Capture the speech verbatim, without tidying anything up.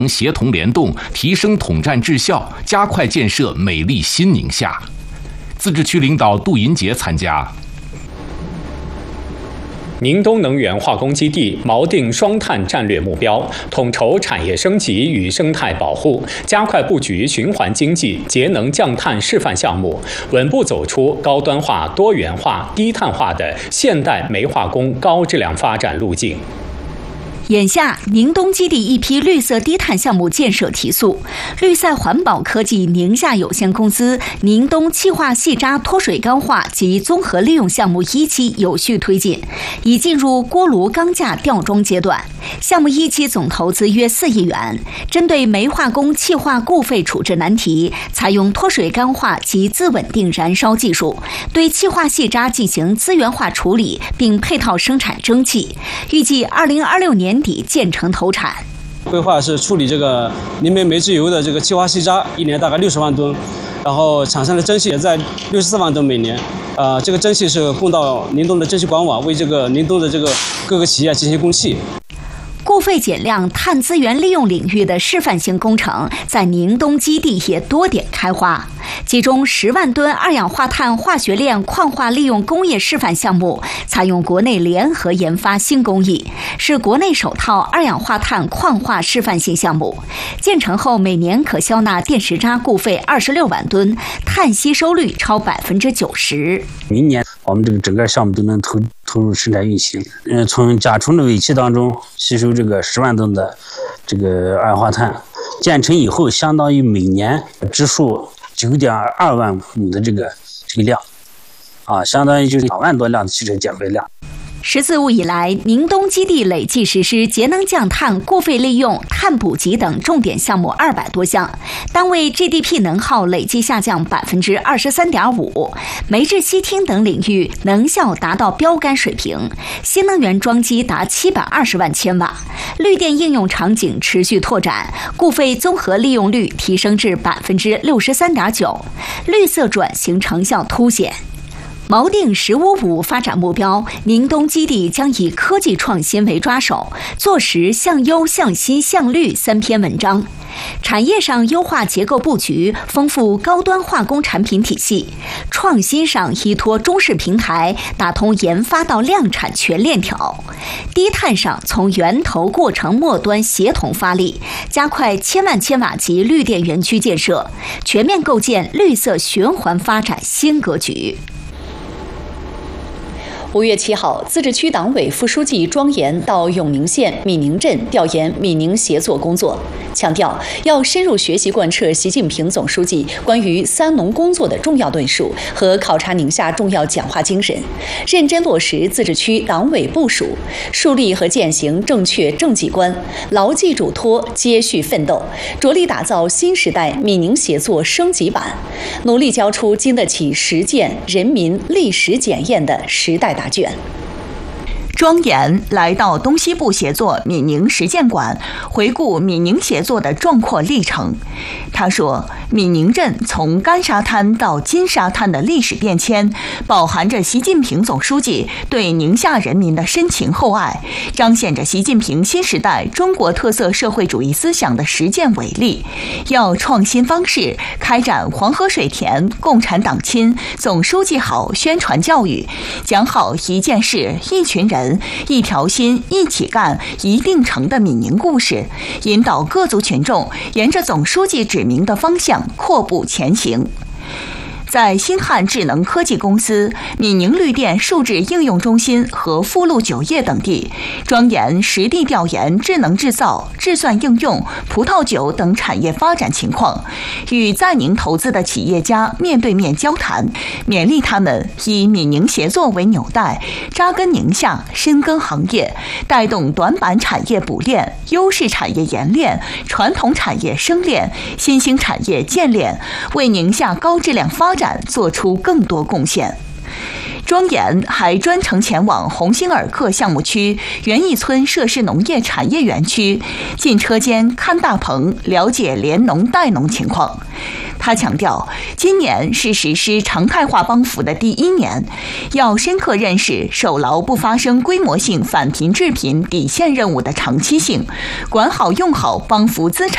协同联动，提升统战治效，加快建设美丽新宁夏。自治区领导杜银杰参加。 宁东能源化工基地锚定双碳战略目标，统筹产业升级与生态保护，加快布局循环经济、节能降碳示范项目，稳步走出高端化、多元化、低碳化的现代煤化工高质量发展路径。 眼下，宁东基地一批绿色低碳项目建设提速，绿赛环保科技宁夏有限公司宁东气化细渣脱水钢化及综合利用项目一期有序推进，已进入锅炉钢架吊装阶段。项目一期总投资约四亿元，针对煤化工气化固废处置难题，采用脱水钢化及自稳定燃烧技术，对气化细渣进行资源化处理，并配套生产蒸汽，预计二零二六年底建成投产。 规划是处理这个磷煤煤制油的这个气化细渣，一年大概六十万吨，然后产生的蒸汽也在六十四万吨每年。呃，这个蒸汽是供到宁东的蒸汽管网，为这个宁东的这个各个企业进行供气。 固废减量、碳资源利用领域的示范性工程在宁东基地也多点开花，其中十万吨二氧化碳化学链矿化利用工业示范项目采用国内联合研发新工艺，是国内首套二氧化碳矿化示范性项目。建成后，每年可消纳电石渣固废二十六万吨，碳吸收率超百分之九十。 明年我们这个整个项目都能投投入生产运行。嗯，从甲醇的尾气当中吸收这个十万吨的这个二氧化碳，建成以后相当于每年支数九点二万亩的这个这个量，啊，相当于就是两万多辆的汽车减废量。 十四五以来，宁东基地累计实施节能降碳、固废利用、碳捕集等重点项目二百多项，单位 G D P 能耗累计下降百分之二十三点五，煤制烯烃等领域能效达到标杆水平，新能源装机达七百二十万千瓦，绿电应用场景持续拓展，固废综合利用率提升至百分之六十三点九，绿色转型成效凸显。锚定“十五五”发展目标，宁东基地将以科技创新为抓手，做实向优、向新、向绿三篇文章。产业上优化结构布局，丰富高端化工产品体系；创新上依托中式平台，打通研发到量产全链条；低碳上从源头过程末端协同发力，加快千万千瓦级绿电园区建设，全面构建绿色循环发展新格局。 五月七号，自治区党委副书记庄严到永宁县闽宁镇调研闽宁协作工作，强调要深入学习贯彻习近平总书记关于三农工作的重要论述和考察宁夏重要讲话精神，认真落实自治区党委部署，树立和践行正确政绩观，牢记嘱托，接续奋斗，着力打造新时代闽宁协作升级版，努力交出经得起实践、人民历史检验的时代答卷。 庄严来到东西部协作闽宁实践馆，回顾闽宁协作的壮阔历程。他说，闽宁镇从干沙滩到金沙滩的历史变迁，饱含着习近平总书记对宁夏人民的深情厚爱，彰显着习近平新时代中国特色社会主义思想的实践伟力。要创新方式，开展黄河水田、共产党亲、总书记好宣传教育，讲好一件事、一群人、一条心、一起干、一定成的闽宁故事，引导各族群众沿着总书记指明的方向阔步前行。在新汉智能科技公司、闽宁绿电数字应用中心和富路酒业等地，庄严实地调研智能制造、智算应用、葡萄酒等产业发展情况，与在宁投资的企业家面对面交谈，勉励他们以闽宁协作为纽带，扎根宁夏，深耕行业，带动短板产业补练、优势产业研练、传统产业生练、新兴产业建练，为宁夏高质量发展做出更多贡献。庄严还专程前往鸿星尔克项目区园艺村设施农业产业园区，进车间看大棚，了解联农带农情况。他强调，今年是实施常态化帮扶的第一年，要深刻认识守牢不发生规模性反贫致贫底线任务的长期性，管好用好帮扶资产